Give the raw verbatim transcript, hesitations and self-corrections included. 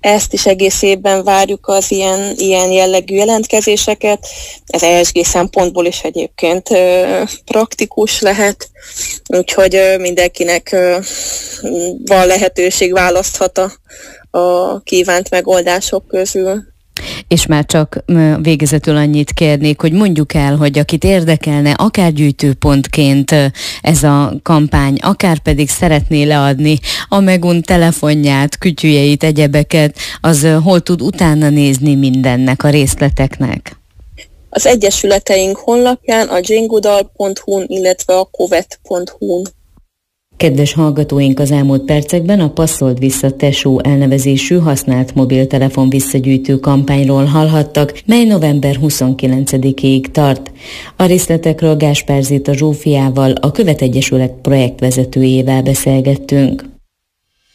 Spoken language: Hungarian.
ezt is egész évben várjuk az ilyen, ilyen jellegű jelentkezéseket. Ez E S G szempontból is egyébként ö, praktikus lehet, úgyhogy ö, mindenkinek ö, van lehetőség, választhat a, a kívánt megoldások közül. És már csak végezetül annyit kérnék, hogy mondjuk el, hogy akit érdekelne akár gyűjtőpontként ez a kampány, akár pedig szeretné leadni a megunt telefonját, kütyüjeit, egyebeket, az hol tud utána nézni mindennek, a részleteknek? Az egyesületeink honlapján, a jane-goodall pont hu-n, illetve a covet pont hu-n. Kedves hallgatóink, az elmúlt percekben a Passzold vissza Tesó elnevezésű használt mobiltelefon visszagyűjtő kampányról hallhattak, mely november huszonkilencedikéig tart. A részletekről Gáspár Zita Zsófiával, a Követ Egyesület projektvezetőjével beszélgettünk.